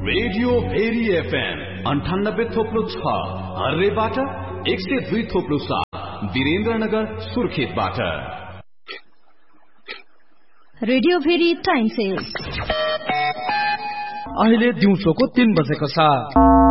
Radio very FM 98.6 हर्रेबाट 102.7 Birendranagar सुर्खेतबाट। Radio very time sale अहिले दिउँसोको 3 बजेको छ।